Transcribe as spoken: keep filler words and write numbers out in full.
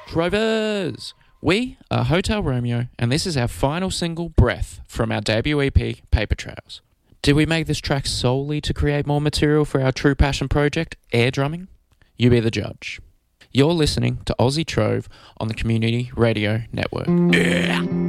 Drovers! We are Hotel Romeo, and this is our final single, Breath, from our debut E P, Paper Trails. Did we make this track solely to create more material for our true passion project, air drumming? You be the judge. You're listening to Aussie Trove on the Community Radio Network. Yeah.